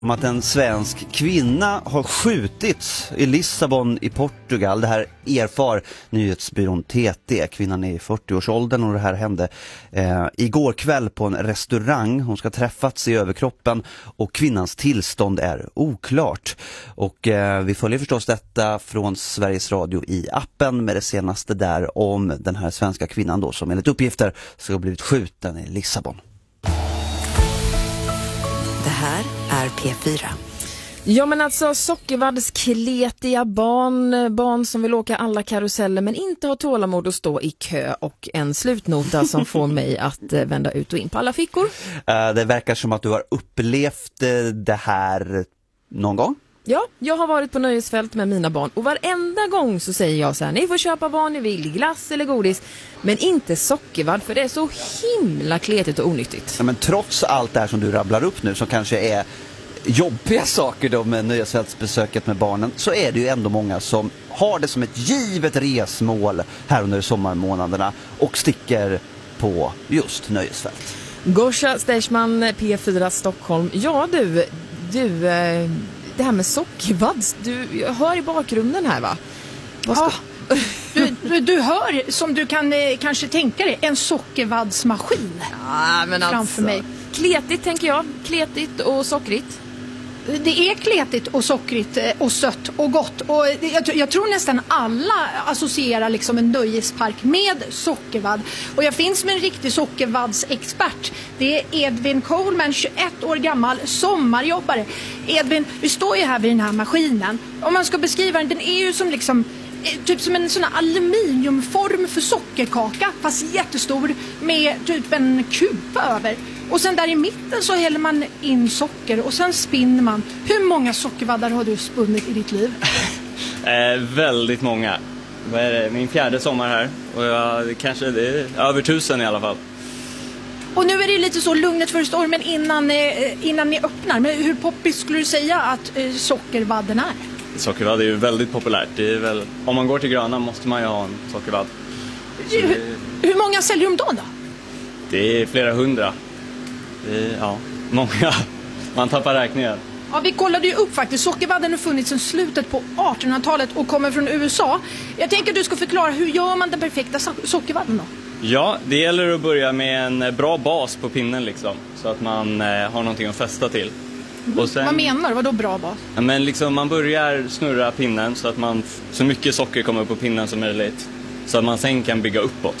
Om att en svensk kvinna har skjutits i Lissabon i Portugal. Det här erfar nyhetsbyrån TT. Kvinnan är i 40-årsåldern och det här hände igår kväll på en restaurang. Hon ska träffats i överkroppen och kvinnans tillstånd är oklart. Och vi följer förstås detta från Sveriges Radio i appen med det senaste där om den här svenska kvinnan då, som enligt uppgifter ska ha blivit skjuten i Lissabon. Det här är P4. Ja, men alltså sockervaddskletiga barn som vill åka alla karuseller men inte har tålamod att stå i kö, och en slutnota som får mig att vända ut och in på alla fickor. Det verkar som att du har upplevt det här någon gång. Ja, jag har varit på nöjesfält med mina barn och varenda gång så säger jag så här: ni får köpa vad ni vill, glass eller godis, men inte sockervadd, för det är så himla kletigt och onyttigt. Ja, men trots allt det här som du rabblar upp nu, som kanske är jobbiga saker då med nöjesfältsbesöket med barnen, så är det ju ändå många som har det som ett givet resmål här under sommarmånaderna och sticker på just nöjesfält. Gosha Steichman, P4 Stockholm. Ja du, det här med sockervadds, du hör i bakgrunden här, va? Ja, du hör, som du kan kanske tänka dig, en sockervaddsmaskin framför mig. Kletigt tänker jag, kletigt och sockrigt. Det är kletigt och sockrigt och sött och gott. Och jag tror nästan alla associerar liksom en nöjespark med sockervadd. Och jag finns med en riktig sockervaddsexpert. Det är Edvin Coleman, 21 år gammal, sommarjobbare. Edvin, vi står ju här vid den här maskinen. Om man ska beskriva den är ju som liksom typ som en sån här aluminiumform för sockerkaka, fast jättestor, med typ en kupa över. Och sen där i mitten så häller man in socker och sen spinner man. Hur många sockervaddar har du spunnit i ditt liv? Väldigt många. Vad är det? Min 4:e sommar här. Och kanske det är över 1000 i alla fall. Och nu är det lite så lugnet för stormen innan ni öppnar. Men hur poppis skulle du säga att sockervadden är? Sockervadd är ju väldigt populärt. Det är väl, om man går till Gröna måste man ju ha en sockervadd. Hur många säljer de då? Det är flera hundra. Ja, många. Man tappar räkningen. Ja, vi kollade ju upp faktiskt. Sockervadden har funnits sedan slutet på 1800-talet och kommer från USA. Jag tänker att du ska förklara, hur gör man den perfekta sockervadden då? Ja, det gäller att börja med en bra bas på pinnen liksom. Så att man har någonting att fästa till. Och sen, vad menar du? Vadå bra bas? Ja, men liksom man börjar snurra pinnen så att så mycket socker kommer upp på pinnen som möjligt. Så att man sen kan bygga uppåt.